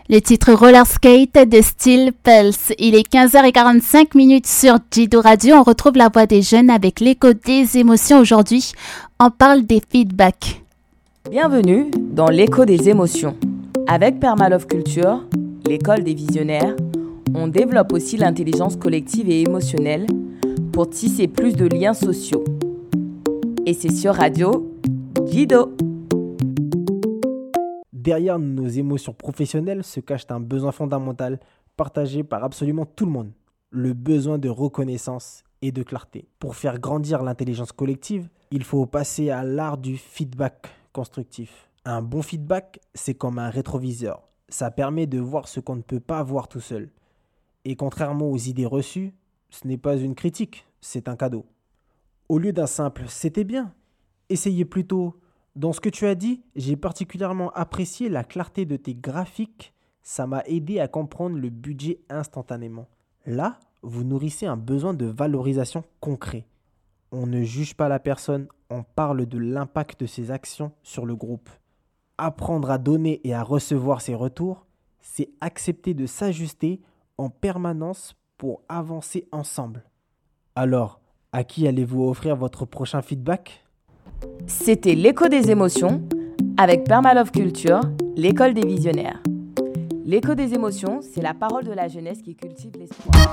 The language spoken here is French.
Le titre Roller Skate de Steel Pulse. Il est 15h45 sur Jido Radio. On retrouve la voix des jeunes avec l'écho des émotions. Aujourd'hui, on parle des feedbacks. Bienvenue dans l'écho des émotions. Avec Permalove Culture, l'école des visionnaires, on développe aussi l'intelligence collective et émotionnelle pour tisser plus de liens sociaux. Et c'est sur Radio Jido. Derrière nos émotions professionnelles se cache un besoin fondamental partagé par absolument tout le monde, le besoin de reconnaissance et de clarté. Pour faire grandir l'intelligence collective, il faut passer à l'art du feedback constructif. Un bon feedback, c'est comme un rétroviseur. Ça permet de voir ce qu'on ne peut pas voir tout seul. Et contrairement aux idées reçues, ce n'est pas une critique, c'est un cadeau. Au lieu d'un simple « c'était bien », essayez plutôt « dans ce que tu as dit, j'ai particulièrement apprécié la clarté de tes graphiques, ça m'a aidé à comprendre le budget instantanément ». Là, vous nourrissez un besoin de valorisation concret. On ne juge pas la personne, on parle de l'impact de ses actions sur le groupe. Apprendre à donner et à recevoir ses retours, c'est accepter de s'ajuster en permanence pour avancer ensemble. Alors, à qui allez-vous offrir votre prochain feedback ? C'était l'écho des émotions avec Permalove Culture, l'école des visionnaires. L'écho des émotions, c'est la parole de la jeunesse qui cultive l'espoir.